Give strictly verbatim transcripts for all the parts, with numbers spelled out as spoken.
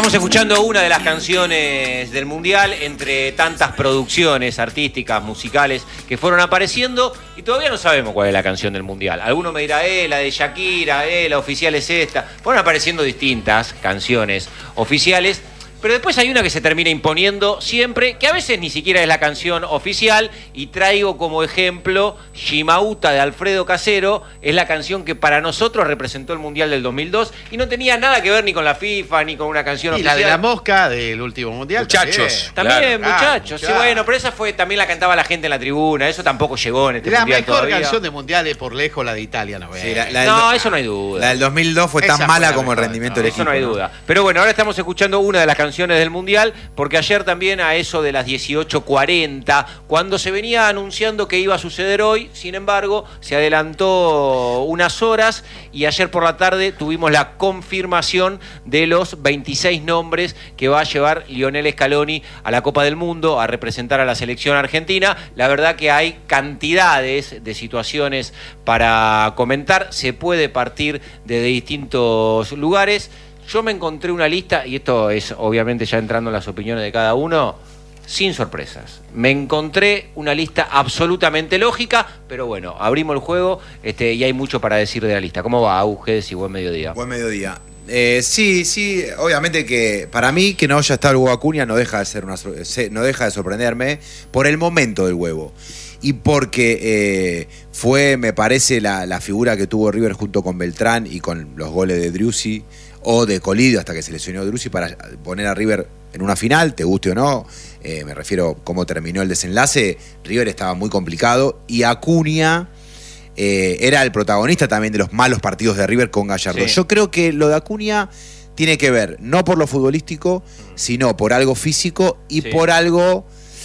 Estamos escuchando una de las canciones del Mundial entre tantas producciones artísticas, musicales que fueron apareciendo y todavía no sabemos cuál es la canción del Mundial. Alguno me dirá, eh, la de Shakira, eh, la oficial es esta. Fueron apareciendo distintas canciones oficiales. Pero después hay una que se termina imponiendo siempre, que a veces ni siquiera es la canción oficial, y traigo como ejemplo Shimauta de Alfredo Casero, es la canción que para nosotros representó el Mundial del dos mil dos y no tenía nada que ver ni con la FIFA ni con una canción y oficial. Y la de la mosca del último Mundial. Muchachos. También, también claro. muchachos. Ah, sí, bueno, pero esa fue, también la cantaba la gente en la tribuna, eso tampoco llegó en este la Mundial mejor todavía. canción de Mundial es por lejos la de Italia, no, sí, la, la no del, eso no hay duda. La del dos mil dos fue esa tan mala fue como mejor, el rendimiento no, del equipo. Eso no hay ¿no? duda. Pero bueno, ahora estamos escuchando una de las canciones del Mundial, porque ayer también a eso de las dieciocho cuarenta, cuando se venía anunciando que iba a suceder hoy, sin embargo, se adelantó unas horas y ayer por la tarde tuvimos la confirmación de los veintiséis nombres que va a llevar Lionel Scaloni a la Copa del Mundo, a representar a la selección argentina. La verdad que hay cantidades de situaciones para comentar, se puede partir de distintos lugares. Yo me encontré una lista, y esto es obviamente ya entrando en las opiniones de cada uno, sin sorpresas. Me encontré una lista absolutamente lógica, pero bueno, abrimos el juego este, y hay mucho para decir de la lista. ¿Cómo va, Auges? Y buen mediodía. Buen mediodía. Eh, sí, sí, obviamente que para mí que no haya estado el huevo Acuña no deja de ser una, no deja de sorprenderme por el momento del huevo. Y porque eh, fue, me parece, la, la figura que tuvo River junto con Beltrán y con los goles de Driussi o de Colidio hasta que se lesionó Driussi para poner a River en una final, te guste o no, eh, me refiero a cómo terminó el desenlace. River estaba muy complicado y Acuña eh, era el protagonista también de los malos partidos de River con Gallardo. Sí. Yo creo que lo de Acuña tiene que ver no por lo futbolístico, sino por algo físico y sí. por algo,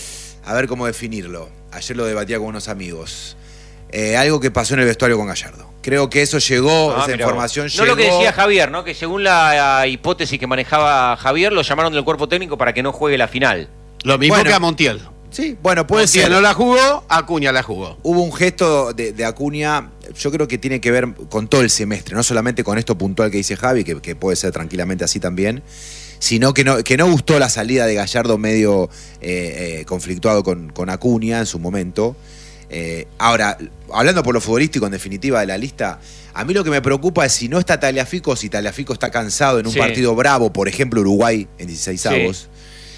a ver cómo definirlo. Ayer lo debatía con unos amigos. Eh, algo que pasó en el vestuario con Gallardo. Creo que eso llegó, ah, esa información vos. llegó. No lo que decía Javier, ¿no? Que según la hipótesis que manejaba Javier, lo llamaron del cuerpo técnico para que no juegue la final. Lo mismo bueno, que a Montiel. Sí, bueno, puede Montiel ser. no la jugó, Acuña la jugó. Hubo un gesto de, de Acuña, yo creo que tiene que ver con todo el semestre, no solamente con esto puntual que dice Javi, que, que puede ser tranquilamente así también, sino que no, que no gustó la salida de Gallardo medio eh, eh, conflictuado con, con Acuña en su momento. Eh, ahora, hablando por lo futbolístico, en definitiva, de la lista, a mí lo que me preocupa es si no está Tagliafico, si Tagliafico está cansado en un sí. partido bravo, por ejemplo, Uruguay en dieciseisavos. Sí.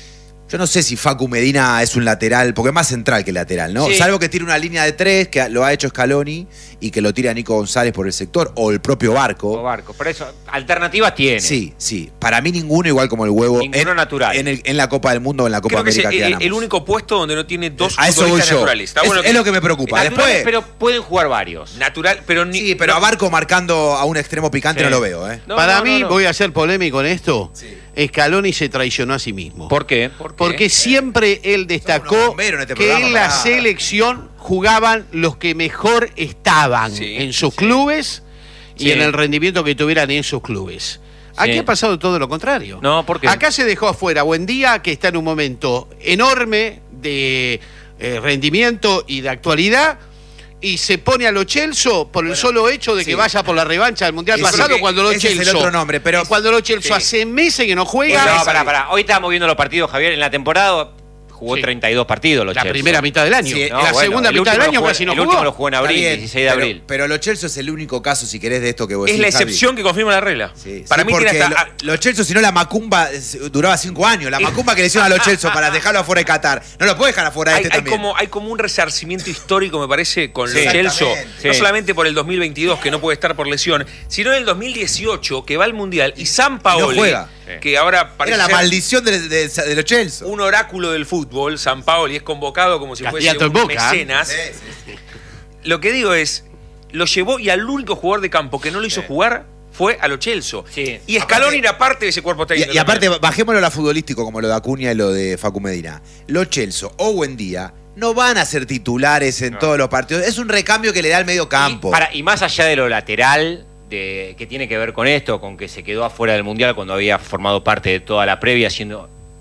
Yo no sé si Facu Medina es un lateral, porque es más central que lateral, ¿no? Sí. Salvo que tire una línea de tres, que lo ha hecho Scaloni, y que lo tira Nico González por el sector, o el propio Barco. O Barco, por eso, alternativas tiene. Sí, sí. Para mí ninguno, igual como el huevo. Ninguno en, natural. En, el, en la Copa del Mundo o en la Copa Creo América que es que el, ganamos. el único puesto donde no tiene dos a eso voy yo. naturales. Está es, bueno es que, lo que me preocupa. Después, pero pueden jugar varios. Natural, pero ni, sí, pero no, a Barco marcando a un extremo picante sí. no lo veo, ¿eh? No, Para no, mí, no, no. voy a ser polémico en esto. Sí. Scaloni se traicionó a sí mismo. ¿Por qué? ¿Por qué? Porque siempre él destacó en este que en la selección jugaban los que mejor estaban sí, en sus sí. clubes y sí. en el rendimiento que tuvieran en sus clubes. Aquí sí. ha pasado todo lo contrario. No, ¿por qué? Acá se dejó afuera Buendía, que está en un momento enorme de eh, rendimiento y de actualidad, y se pone a Lo Celso por el bueno, solo hecho de sí. que vaya por la revancha del Mundial Eso pasado, cuando Lo Celso... Es el otro nombre, pero... Cuando Lo Celso sí. hace meses que no juega... No, pará, pará. Hoy estábamos viendo los partidos, Javier, en la temporada... Jugó sí. treinta y dos partidos, Lo La Celso. primera mitad del año. Sí, no, la bueno, segunda mitad del año jugó, casi no el jugó. El último lo jugó en abril, bien, dieciséis de abril. Pero, pero Lo Celso es el único caso, si querés, de esto que vos es decís, la excepción Javi. que confirma la regla. Sí, Para sí, mí porque tiene hasta... Lo, Lo Celso, si no la Macumba duraba cinco años. La Macumba que le hicieron a Lo Celso para dejarlo afuera de Qatar. No lo puede dejar afuera de hay, este hay también. como, hay como un resarcimiento histórico, me parece, con Sí, Lo Celso. sí. No solamente por el dos mil veintidós, que no puede estar por lesión, sino en el dos mil dieciocho, que va al Mundial, y San Paoli, no juega. que ahora parece Era la ser maldición de, de, de Lo Celso. un oráculo del fútbol. San Paoli es convocado como si fuese Candidato un en Boca. mecenas. Sí, sí, sí. Lo que digo es, lo llevó y al único jugador de campo que no lo hizo Sí. jugar fue a Lo Celso. Sí. Y Scaloni era parte de ese cuerpo técnico. Y, y aparte, bajémoslo a lo futbolístico, como lo de Acuña y lo de Facu Medina. Lo Celso o Buendía no van a ser titulares en no. todos los partidos. Es un recambio que le da al medio campo. Y, para, y más allá de lo lateral, de, que tiene que ver con esto, con que se quedó afuera del Mundial cuando había formado parte de toda la previa, siendo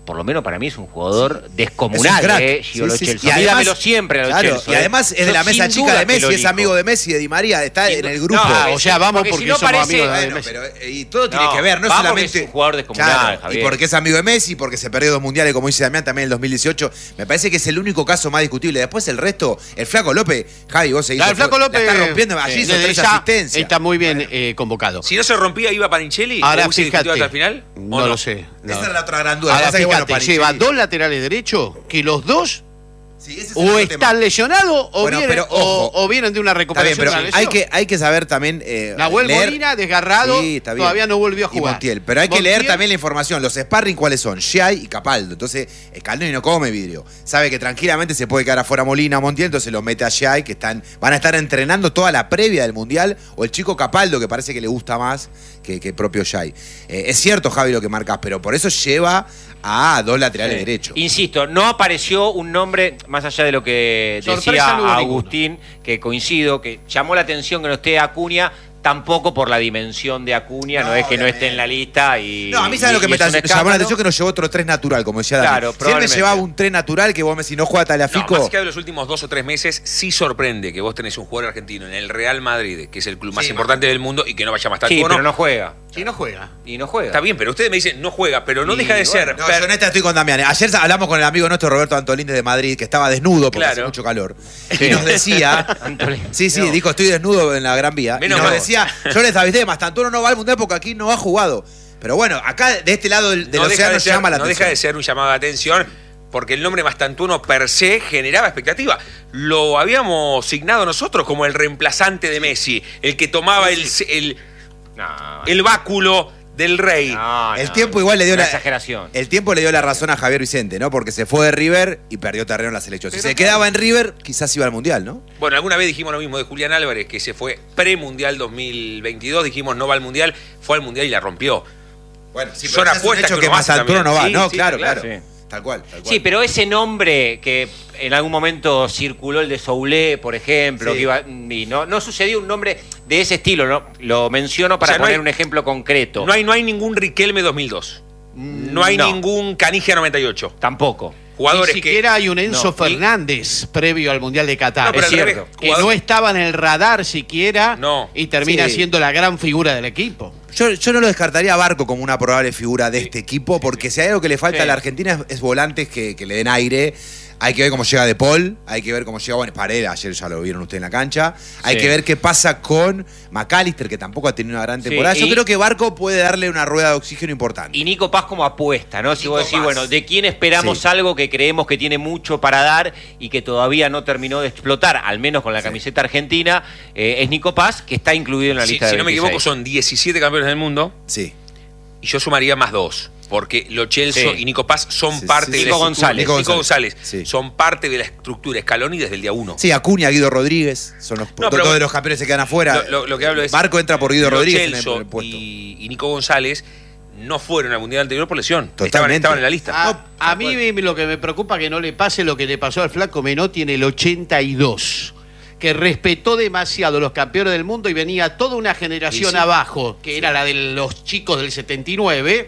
por lo menos para mí es un jugador sí. descomunal, es un crack. eh, Gio Lo sí, sí, Celso. sí. Y además, Dígamelo siempre a Lo claro, Celso. y además eh. es de la Yo mesa sin chica duda de Messi, te lo es digo. amigo de Messi y de Di María, está Sin en el du- grupo. no, Ah, o sea, vamos porque porque si no somos parece- amigos de Bueno, Messi. pero, eh, y todo tiene No, que ver, no va porque solamente. es un jugador descomunal, Claro, Javier. y porque es amigo de Messi, porque se perdió dos mundiales, como dice Damián, también en el dos mil dieciocho. Me parece que es el único caso más discutible. Después el resto, el Flaco López, Javi, vos seguís. Claro, el Flaco López la está rompiendo allí, sí, son desde tres ya asistencias. está muy bien eh, convocado. Si no se rompía, ¿iba Panichelli? Ahora ¿O hubiese discutido fíjate, hasta el final? ¿O no, lo sé. no. Esa es la otra gran duda. Ahora Pasa que, bueno, fíjate, Panichelli- lleva dos laterales derechos que los dos Sí, ese es el o otro están tema. lesionados o, Bueno, vienen, pero o, ojo. o vienen de una Está bien, recuperación pero de una lesión. hay que, hay que saber también. Eh, Nahuel leer- Molina, desgarrado, Sí, está bien. todavía no volvió a Y jugar. Montiel. Pero hay que Montiel- leer también la información. Los sparring, ¿cuáles son? Giai y Capaldo. Entonces, Scaloni no come vidrio. Sabe que tranquilamente se puede quedar afuera Molina o Montiel, entonces lo mete a Giai, que están, van a estar entrenando toda la previa del Mundial, o el chico Capaldo, que parece que le gusta más que, que el propio Giai. Eh, es cierto, Javi, lo que marcas, pero por eso lleva a dos laterales Sí. derechos. Insisto, no apareció un nombre, más allá de lo que Sorpresa decía no hubo Agustín, que coincido, que llamó la atención que no esté Acuña, tampoco por la dimensión de Acuña, no, No, es que no obviamente. esté en la lista y... No, a mí sabes y- lo que y me es un llamó la escándalo. atención, que nos llevó otro tres natural, como decía Dani. Claro, Si él me probablemente. llevaba un tres natural, que vos me si no juega No, Talafico. más que de los últimos dos o tres meses, sí sorprende que vos tenés un jugador argentino en el Real Madrid, que es el club más Sí, importante del mundo, y que no vaya más Sí, tanto. pero no juega. Si no juega. Y no juega. Está bien, pero ustedes me dicen, no juega, pero no Y deja de bueno, ser. No, per- yo en esta estoy con Damián. Ayer hablamos con el amigo nuestro Roberto Antolín de Madrid, que estaba desnudo porque Claro. hace mucho calor. Sí. Y nos decía. Antolín. Sí, sí, No. dijo, estoy desnudo en la Gran Vía. Menos y nos mal. decía, yo les avisé, Mastantuono no va al mundial porque aquí no ha jugado. Pero bueno, acá de este lado del, del no deja océano de ser, llama la no atención. deja de ser un llamado de atención, porque el nombre Mastantuono per se generaba expectativa. Lo habíamos signado nosotros como el reemplazante de Messi, el que tomaba el, el, No, el báculo del rey. no, El no. tiempo igual le dio Una la exageración. El tiempo le dio la razón a Javier Vicente, ¿no? Porque se fue de River y perdió terreno en la selección. Si Pero se claro. quedaba en River, quizás iba al mundial, ¿no? Bueno, alguna vez dijimos lo mismo de Julián Álvarez, que se fue pre-mundial dos mil veintidós, dijimos no va al mundial, fue al mundial y la rompió. Bueno, sí, Son pero ya es un apuestas hecho que que uno hace Mastantuono no va. también. No, Sí, claro, sí, claro. claro. Tal cual, tal cual. Sí, pero ese nombre que en algún momento circuló, el de Soulé, por ejemplo, Sí. que iba, y no, no sucedió un nombre de ese estilo, ¿no? Lo menciono para O sea, no poner hay- un ejemplo concreto. No hay, no hay ningún Riquelme dos mil dos. No hay No. ningún Canigia noventa y ocho. Tampoco. Jugadores Ni que... siquiera hay un Enzo no, y- Fernández previo al Mundial de Qatar. No, pero es al revés, cierto. que jugador- no estaba en el radar siquiera No. y termina Sí. siendo la gran figura del equipo. Yo, yo no lo descartaría a Barco como una probable figura de este equipo, porque si hay algo que le falta Sí. a la Argentina es, es volantes que, que le den aire. Hay que ver cómo llega De Paul, hay que ver cómo llega, bueno, Paredes, ayer ya lo vieron ustedes en la cancha. Hay Sí. que ver qué pasa con McAllister, que tampoco ha tenido una gran Sí, temporada. Yo y- creo que Barco puede darle una rueda de oxígeno importante. Y Nico Paz como apuesta, ¿no? Si Nico vos decís, Paz. bueno, ¿de quién esperamos Sí. algo que creemos que tiene mucho para dar y que todavía no terminó de explotar, al menos con la camiseta argentina? Eh, es Nico Paz, que está incluido en la Si, lista si de no me veintiséis. equivoco, son diecisiete campeones del mundo Sí. y yo sumaría más dos. Porque Lo Celso Sí. y Nico Paz son Sí, parte sí, de sí. la Nico estructura- González. Nico González. Sí. Son parte de la estructura Scaloni desde el día uno. Sí, Acuña, Guido Rodríguez, son los, No, todos pero- de los campeones se quedan afuera. Lo, lo- lo que hablo es. Barco entra por Guido Lo Rodríguez en el, Celso en el puesto. y, y Nico González no fueron al mundial anterior por lesión. Estaban, Totalmente. estaban en la lista. A, No, a mí me- lo que me preocupa que no le pase lo que le pasó al flaco Menotti en el ochenta y dos, que respetó demasiado los campeones del mundo y venía toda una generación Y sí. abajo, que era la de los chicos del setenta y nueve,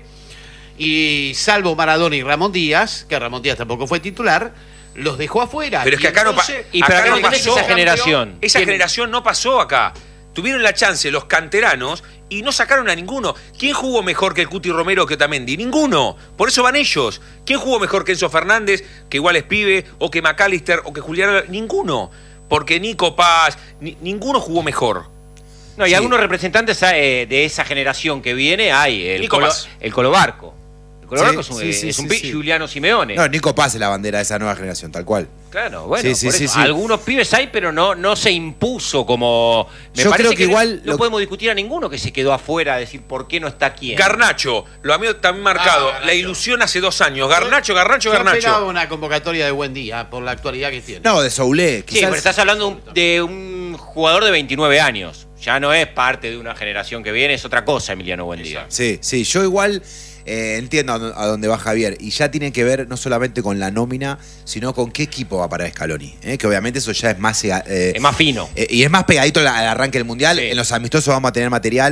y salvo Maradona y Ramón Díaz, que Ramón Díaz tampoco fue titular, los dejó afuera. Pero es Y que acá no pa- entonces- Y pero Acá acá no no tenés pasó. esa generación. Esa ¿Quién? generación no pasó acá. Tuvieron la chance los canteranos y no sacaron a ninguno. ¿Quién jugó mejor que el Cuti Romero o que Otamendi? Ninguno. Por eso van ellos. ¿Quién jugó mejor que Enzo Fernández, que igual es pibe, o que McAllister, o que Julián? Ninguno. Porque Nico Paz, ni- ninguno jugó mejor. No, y Sí. algunos representantes eh, de esa generación que viene hay. El, Nico Colo, Paz. el Colobarco. El Colobarco Sí, es un, sí, eh, sí, es un sí, pi- sí. Giuliano Simeone. No, Nico Paz es la bandera de esa nueva generación, tal cual. Claro, bueno, Sí, sí, por sí, eso, sí. algunos pibes hay, pero no, no se impuso como... Me Yo parece creo que no- igual No, lo- podemos discutir a ninguno que se quedó afuera, decir por qué no está quién. Garnacho, lo ha también marcado. Ah, Garnacho. La ilusión hace dos años. Garnacho, Garnacho, Yo esperaba Garnacho. una convocatoria de buen día por la actualidad que tiene. No, de Soulé. Sí, Quizás, pero estás hablando de un, de un jugador de veintinueve años. Ya no es parte de una generación que viene, es otra cosa, Emiliano Buendía. Sí, sí, yo igual eh, entiendo a, dó- a dónde va Javier. Y ya tiene que ver no solamente con la nómina, sino con qué equipo va para Scaloni. ¿eh? Que obviamente eso ya es más... eh, Es más fino. eh, y es más pegadito al, al arranque del Mundial. Sí. En los amistosos vamos a tener material.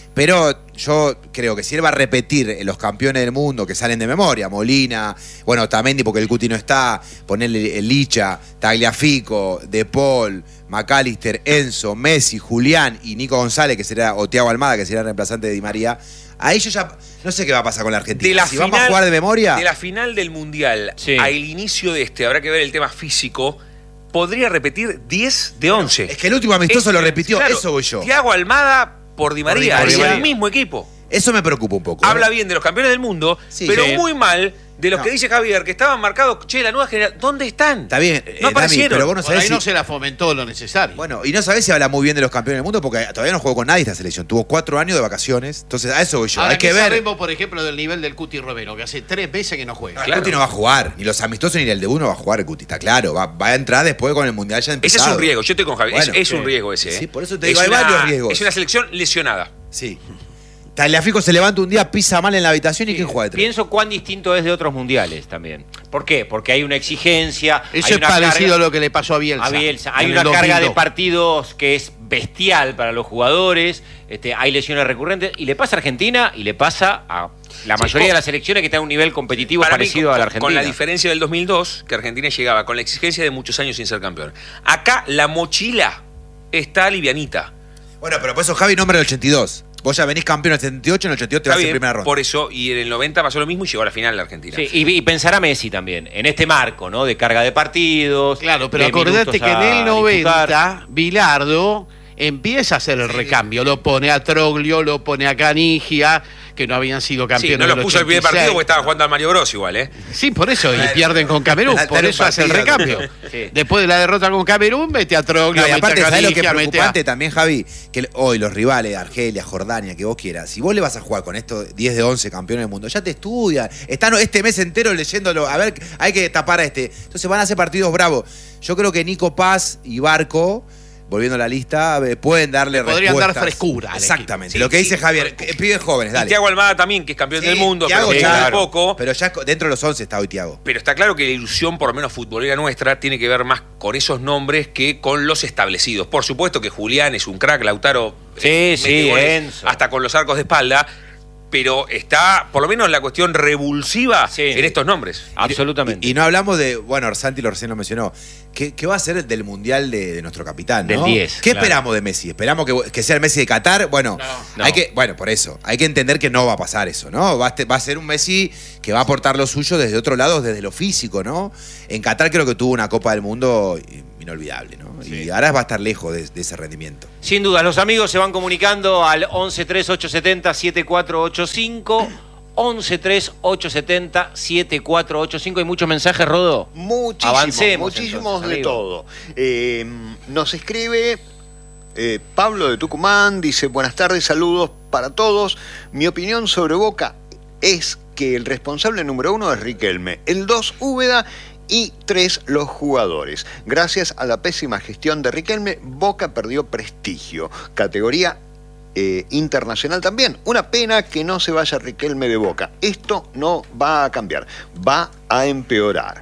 Pero yo creo que si él va a repetir los campeones del mundo que salen de memoria, Molina, bueno, Otamendi porque el Cuti no está, ponerle el Licha, Tagliafico, De Paul, McAllister, Enzo, Messi, Julián y Nico González, que será, o Thiago Almada, que será el reemplazante de Di María. Ahí yo ya no sé qué va a pasar con la Argentina. De la si final, vamos a jugar de memoria. De la final del Mundial Sí. al inicio de este, habrá que ver el tema físico, podría repetir diez de once. Es que el último amistoso Es- lo repitió, claro, eso voy yo. Thiago Almada por Di María, Di es María. el mismo equipo. Eso me preocupa un poco. ¿eh? Habla bien de los campeones del mundo, Sí. pero Sí. muy mal de los No. que dice Javier, que estaban marcados, che, la nueva generación, ¿dónde están? Está bien, eh, No Dami, aparecieron. pero vos no Por sabés ahí si... no se la fomentó lo necesario. Bueno, y no sabés si habla muy bien de los campeones del mundo porque todavía no jugó con nadie esta selección. Tuvo cuatro años de vacaciones. Entonces, a eso voy yo. Ahora, Hay que ¿qué ver. sabemos, por ejemplo, del nivel del Cuti Romero, que hace tres meses que no juega. El Claro. Cuti no va a jugar. Ni los amistosos ni el debut no va a jugar el Cuti. Está claro. Va, va a entrar después con el Mundial ya Ese empezado. es un riesgo, yo estoy con Javier, es- Bueno, es, un sí. riesgo ese. Sí, ¿eh? por eso te Es digo, hay una- varios riesgos. Es una selección lesionada. Sí. Tagliafico se levanta un día, pisa mal en la habitación y ¿quién juega de tres? Pienso cuán distinto es de otros mundiales también. ¿Por qué? Porque hay una exigencia. Eso hay es una parecido carga- a lo que le pasó a Bielsa. a Bielsa. Hay en una el carga de dos mil dos. partidos que es bestial para los jugadores. Este, hay lesiones recurrentes. Y le pasa a Argentina y le pasa a la mayoría con- de las selecciones que están a un nivel competitivo Para mí, parecido con, a la con- Argentina. con la diferencia del dos mil dos, que Argentina llegaba con la exigencia de muchos años sin ser campeón. Acá la mochila está livianita. Bueno, pero por eso Javi nombra el ochenta y dos. Vos ya venís campeón en el setenta y ocho, en el ochenta y dos te Está vas en bien, primera ronda. por eso, y en el noventa pasó lo mismo y llegó a la final la Argentina. Sí, y, y pensar a Messi también, en este marco, ¿no? De carga de partidos. Claro, pero de acordate minutos que en a el noventa, disputar. Bilardo empieza a hacer el recambio. Lo pone a Troglio, lo pone a Canigia, que no habían sido Sí, campeones. no los del puso el primer ochenta y seis. partido porque estaba jugando al Mario Bros igual, ¿eh? Sí, por eso, y pierden con Camerún, Dale por un eso hace el partido, recambio. Sí. Después de la derrota con Camerún, mete a Troglio, No, y mete aparte, a ¿sabés lo que es Canigia, mete a... preocupante también, Javi? Que hoy los rivales, Argelia, Jordania, que vos quieras, si vos le vas a jugar con estos diez de once campeones del mundo, ya te estudian. Están este mes entero leyéndolo. A ver, hay que tapar a este. Entonces van a hacer partidos bravos. Yo creo que Nico Paz y Barco, volviendo a la lista, eh, pueden darle Podrían dar respuestas. frescura al Exactamente. equipo. Lo que Sí, dice sí. Javier, que- pibes jóvenes, Y dale. Thiago Almada también, que es campeón Sí, del mundo, Thiago, pero ya, juega claro. poco. Pero ya dentro de los once está hoy Thiago. Pero está claro que la ilusión, por lo menos futbolera nuestra, tiene que ver más con esos nombres que con los establecidos. Por supuesto que Julián es un crack, Lautaro Sí, eh, sí, mete goles Enzo. hasta con los arcos de espalda, pero está, por lo menos, la cuestión revulsiva Sí. en estos nombres. Absolutamente. Y, y no hablamos de, bueno, Santi lo recién lo mencionó, ¿qué, qué va a ser del Mundial de, de nuestro capitán? ¿no? Del diez, ¿Qué claro. esperamos de Messi? ¿Esperamos que, que sea el Messi de Qatar? Bueno, No. hay que, bueno, por eso, hay que entender que no va a pasar eso, ¿no? Va a, este- va a ser un Messi que va a aportar lo suyo desde otro lado, desde lo físico, ¿no? En Qatar creo que tuvo una Copa del Mundo inolvidable, ¿no? Y ahora va a estar lejos de, de ese rendimiento. Sin duda, los amigos se van comunicando al once tres ocho setenta siete cuatro ocho cinco. once tres ocho setenta siete cuatro ocho cinco. ¿Hay muchos mensajes, Rodo? Muchísimos, Avancemos, muchísimos entonces, de amigo. todo. Eh, nos escribe eh, Pablo de Tucumán, dice, buenas tardes, saludos para todos. Mi opinión sobre Boca es que el responsable número uno es Riquelme, el dos Úbeda y tres los jugadores. Gracias a la pésima gestión de Riquelme, Boca perdió prestigio, categoría eh, internacional también. Una pena que no se vaya Riquelme de Boca. Esto no va a cambiar, va a empeorar.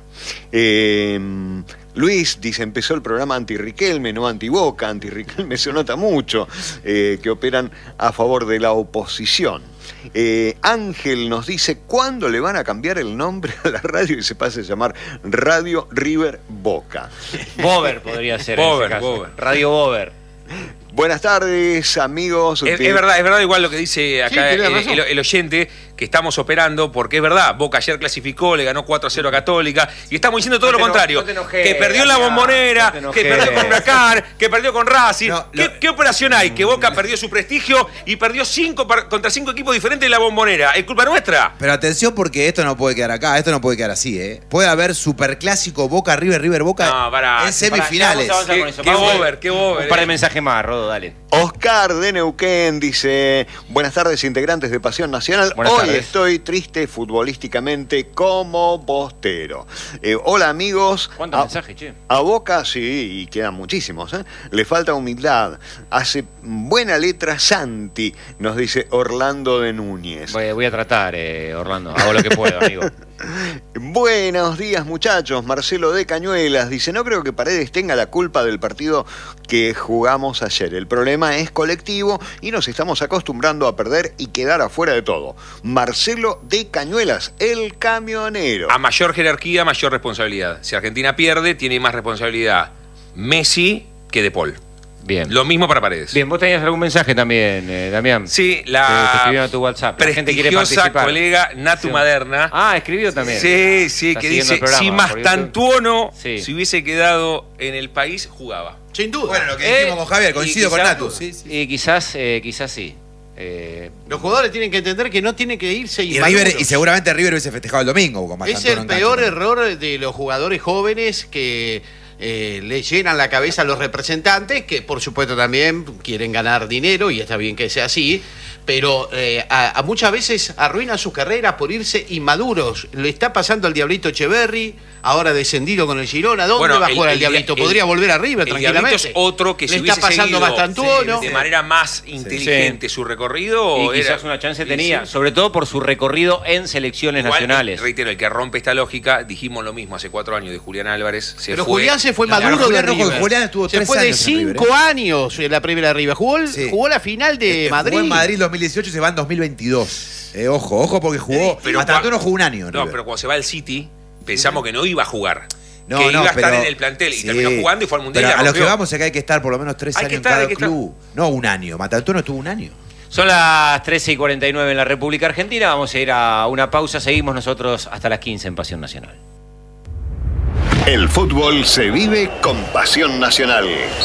Eh, Luis dice, empezó el programa anti-Riquelme, no anti-Boca. Anti-Riquelme se nota mucho, eh, que operan a favor de la oposición. Eh, Ángel nos dice, ¿cuándo le van a cambiar el nombre a la radio y se pase a llamar Radio River Boca? Bober podría ser. Bober, en ese caso. Bober. Radio Bober. Buenas tardes, amigos. Es, es verdad, es verdad igual lo que dice acá Sí, tenés el, razón. el- el oyente, que estamos operando, porque es verdad, Boca ayer clasificó, le ganó cuatro a cero a Católica, y estamos diciendo todo No lo te eno- contrario, no te enojes, que perdió en la Damián, Bombonera, no te enojes. que perdió con Huracán, que perdió con Racing. No, ¿Qué, lo- qué operación hay? Que Boca perdió su prestigio y perdió cinco par- contra cinco equipos diferentes de la Bombonera. ¿Es culpa nuestra? Pero atención porque esto no puede quedar acá, esto no puede quedar así, ¿eh? Puede haber superclásico Boca, River, River, Boca No, pará, en semifinales. Pará, ya vamos a avanzar Qué- con eso. qué Vamos, Bober, qué Bober, Un par de eh. mensajes más, Rodo, dale. Oscar de Neuquén dice, buenas tardes integrantes de Pasión Nacional, Buenas hoy tardes. estoy triste futbolísticamente como Bostero. Eh, hola amigos. ¿Cuántos A- mensajes, che? A Boca, sí, y quedan muchísimos, ¿eh? Le falta humildad. Hace buena letra Santi, nos dice Orlando de Núñez. Voy, voy a tratar, eh, Orlando. Hago lo que puedo, amigo. Buenos días, muchachos. Marcelo de Cañuelas dice: no creo que Paredes tenga la culpa del partido que jugamos ayer. El problema es colectivo y nos estamos acostumbrando a perder y quedar afuera de todo. Marcelo de Cañuelas, el camionero. A mayor jerarquía, mayor responsabilidad. Si Argentina pierde, tiene más responsabilidad Messi que De Paul. Bien. Lo mismo para Paredes. Bien, vos tenías algún mensaje también, eh, Damián. Sí, Que te la escribieron a tu WhatsApp. La gente quiere prestigiosa participar. colega Natu Sí. Maderna. Ah, escribió también. Sí, sí, Está que siguiendo dice, el programa si por YouTube. Mastantuono Sí. si hubiese quedado en el país, jugaba. Sin duda. Bueno, lo que Eh, dijimos con Javier, y coincido con quizás- Natu. Sí, sí. Y quizás, eh, quizás sí. Eh, Los jugadores tienen que entender que no tienen que irse Y, inmaduros. River, y seguramente River hubiese festejado el domingo. Con Es Mastantuono el en cancha peor también. error de los jugadores jóvenes que eh, le llenan la cabeza a los representantes, que por supuesto también quieren ganar dinero, y está bien que sea así, pero eh, a, a muchas veces arruinan sus carreras por irse inmaduros. Le está pasando al Diablito Echeverri, ahora descendido con el Girona. ¿Dónde Bueno, va a el- jugar el, el- Diablito? el- Podría volver a River El tranquilamente. Diablito es otro que Le se está hubiese pasando seguido Mastantuono. de manera más inteligente su recorrido. y era- quizás una chance y tenía, sí. sobre todo por su recorrido en selecciones Igual, nacionales. Reitero, el que rompe esta lógica, dijimos lo mismo hace cuatro años de Julián Álvarez. Se Pero fue. Julián se fue Claro, maduro Julián de no jugó, River. Julián estuvo se tres fue de años en River, cinco ¿eh? años en la primera de River. Jugó, el- Sí. jugó la final de Este, Madrid. Jugó en Madrid dos mil dieciocho y se va en dos mil veintidós. Eh, ojo, ojo, porque jugó. Pero Mastantuono cua- jugó un año. en No, River. pero cuando se va al City, pensamos que no iba a jugar. No, que no, iba a estar pero- en el plantel y sí. terminó jugando y fue al Mundial. Pero y la a lo que rompió. vamos es que hay que estar por lo menos tres Hay años que en estar, cada hay que estar. club. No un año. Mastantuono estuvo un año. Son las trece y cuarenta y nueve en la República Argentina. Vamos a ir a una pausa. Seguimos nosotros hasta las quince en Pasión Nacional. El fútbol se vive con Pasión Nacional.